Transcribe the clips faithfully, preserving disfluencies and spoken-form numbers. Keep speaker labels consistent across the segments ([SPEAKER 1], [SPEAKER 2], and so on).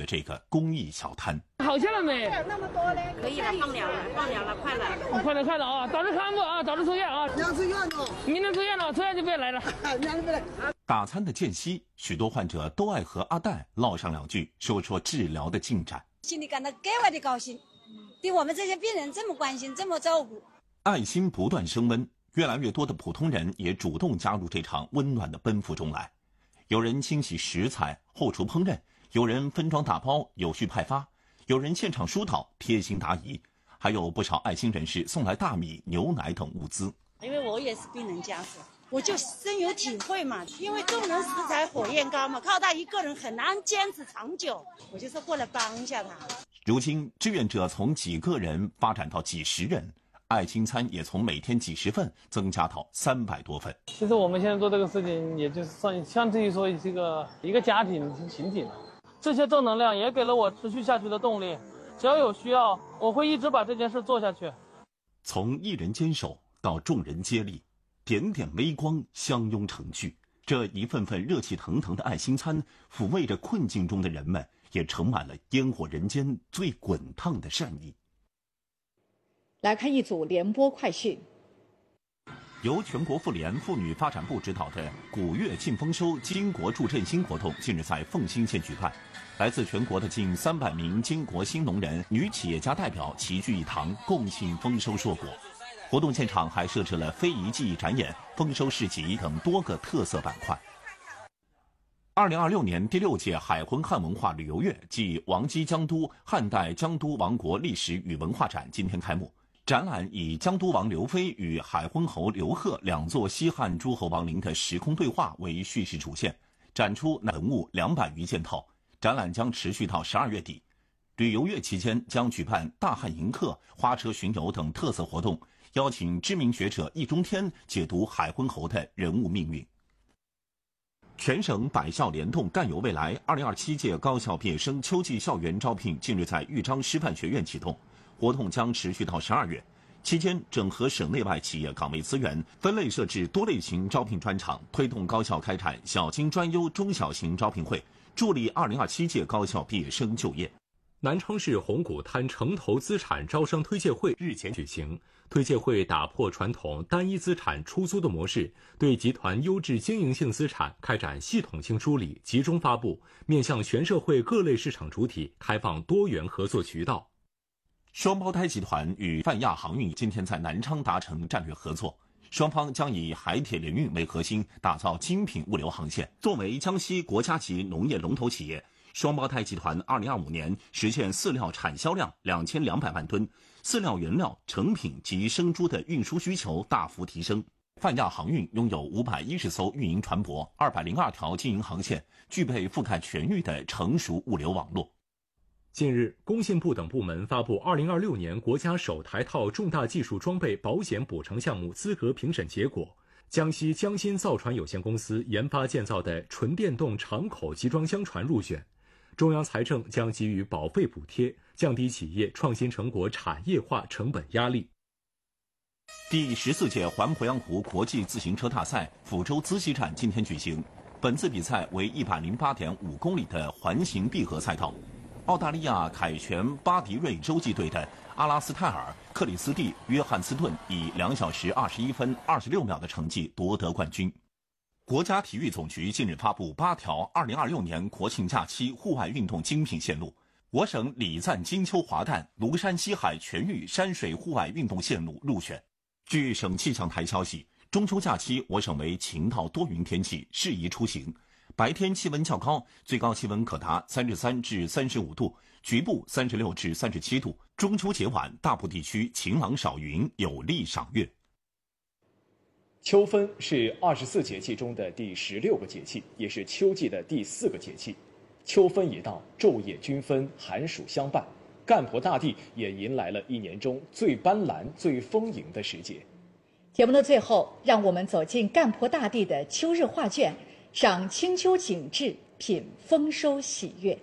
[SPEAKER 1] 的这个公益小摊。
[SPEAKER 2] 好些了没？
[SPEAKER 3] 那么多嘞？
[SPEAKER 4] 可以了，放了，放了了，快了，
[SPEAKER 2] 快了，快了啊！早日康复啊！早日出院啊！
[SPEAKER 3] 明天出院了，
[SPEAKER 2] 明天出院了，出院就别来了。
[SPEAKER 3] 明天别来。
[SPEAKER 1] 打餐的间隙，许多患者都爱和阿黛唠上两句，说说治疗的进展。
[SPEAKER 5] 心里感到格外的高兴，对我们这些病人这么关心，这么照顾。
[SPEAKER 1] 爱心不断升温，越来越多的普通人也主动加入这场温暖的奔赴中来。有人清洗食材、后厨烹饪，有人分装打包、有序派发，有人现场疏导、贴心答疑，还有不少爱心人士送来大米、牛奶等物资。
[SPEAKER 4] 因为我也是病人家属，我就深有体会嘛。因为众人拾柴火焰高嘛，靠他一个人很难坚持长久。我就是过来帮一下他。
[SPEAKER 1] 如今，志愿者从几个人发展到几十人，爱心餐也从每天几十份增加到三百多份。
[SPEAKER 2] 其实我们现在做这个事情，也就是算相当于说是一个一个家庭群体了。这些正能量也给了我持续下去的动力。只要有需要，我会一直把这件事做下去。
[SPEAKER 1] 从一人坚守到众人接力，点点微光相拥成趣。这一份份热气腾腾的爱心餐，抚慰着困境中的人们，也盛满了烟火人间最滚烫的善意。
[SPEAKER 6] 来看一组联播快讯。
[SPEAKER 1] 由全国妇联妇女发展部指导的古月庆丰收巾帼助振兴活动近日在凤新县举办，来自全国的近三百名巾帼新农人、女企业家代表齐聚一堂，共庆丰收硕果。活动现场还设置了非遗技艺展演、丰收市集等多个特色板块。二零二六年第六届海浑汉文化旅游月暨王姬江都汉代江都王国历史与文化展今天开幕。展览以江都王刘飞与海昏侯刘贺两座西汉诸侯王陵的时空对话为叙事主线，展出文物两百余件套。展览将持续到十二月底。旅游月期间将举办大汉迎客、花车巡游等特色活动，邀请知名学者易中天解读海昏侯的人物命运。全省百校联动干有未来二零二七届高校毕业生秋季校园招聘近日在豫章师范学院启动。活动将持续到十二月，期间整合省内外企业岗位资源，分类设置多类型招聘专场，推动高校开展小精专优中小型招聘会，助力二零二七届高校毕业生就业。
[SPEAKER 7] 南昌市红谷滩城投资产招商推介会日前举行，推介会打破传统单一资产出租的模式，对集团优质经营性资产开展系统性梳理，集中发布，面向全社会各类市场主体开放多元合作渠道。
[SPEAKER 1] 双胞胎集团与泛亚航运今天在南昌达成战略合作，双方将以海铁联运为核心，打造精品物流航线。作为江西国家级农业龙头企业，双胞胎集团二零二五年实现饲料产销量两千两百万吨，饲料原料、成品及生猪的运输需求大幅提升。泛亚航运拥有五百一十艘运营船舶、二百零二条经营航线，具备覆盖全域的成熟物流网络。
[SPEAKER 7] 近日，工信部等部门发布二零二六年国家首台套重大技术装备保险补偿项目资格评审结果。江西江新造船有限公司研发建造的纯电动长口集装箱船入选，中央财政将给予保费补贴，降低企业创新成果产业化成本压力。
[SPEAKER 1] 第十四届环鄱阳湖国际自行车大赛抚州资西站今天举行，本次比赛为一百零八点五公里的环形闭合赛道。澳大利亚凯旋巴迪瑞洲际队的阿拉斯泰尔·克里斯蒂·约翰斯顿以两小时二十一分二十六秒的成绩夺得冠军。国家体育总局近日发布八条二零二六年国庆假期户外运动精品线路，我省礼赞金秋华诞、庐山西海全域山水户外运动线路入选。据省气象台消息，中秋假期我省为晴到多云天气，适宜出行。白天气温较高，最高气温可达三十三至三十五度，局部三十六至三十七度。中秋节晚，大部地区晴朗少云，有利赏月。
[SPEAKER 8] 秋分是二十四节气中的第十六个节气，也是秋季的第四个节气。秋分一到，昼夜均分，寒暑相伴，干婆大地也迎来了一年中最斑斓、最丰盈的时节。
[SPEAKER 6] 节目的最后，让我们走进干婆大地的秋日画卷，赏清秋景致，品丰收喜悦。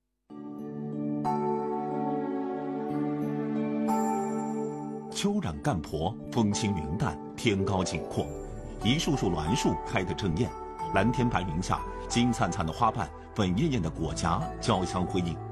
[SPEAKER 1] 秋染干婆，风轻云淡，天高景阔，一树树栾树开得正艳，蓝天白云下，金灿灿的花瓣，粉艳艳的果荚交相辉映。